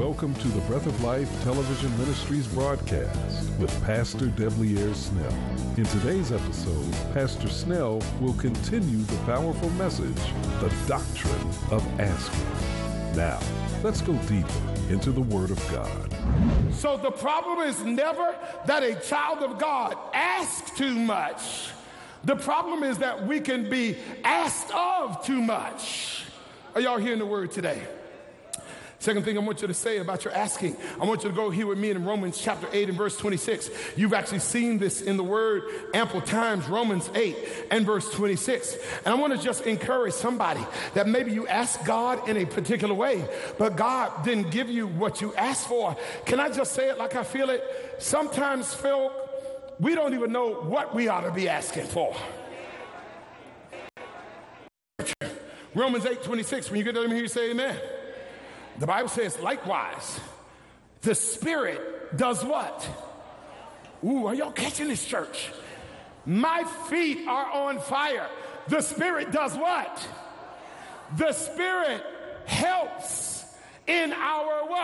welcome to the Breath of Life Television Ministries broadcast with Pastor Deblier Snell. In today's episode, Pastor Snell will continue the powerful message, The Doctrine of Asking. Now, let's go deeper into the Word of God. So the problem is never that a child of God asks too much. The problem is that we can be asked of too much. Are y'all hearing the word today? Second thing I want you to say about your asking, I want you to go here with me in Romans chapter 8 and verse 26. You've actually seen this in the word ample times, Romans 8 and verse 26. And I want to just encourage somebody that maybe you asked God in a particular way, but God didn't give you what you asked for. Can I just say it like I feel it? Sometimes, Phil, we don't even know what we ought to be asking for. Romans 8:26, when you get to them here, you say amen. The Bible says, likewise, the Spirit does what? Ooh, are y'all catching this, church? My feet are on fire. The Spirit does what? The Spirit helps in our what?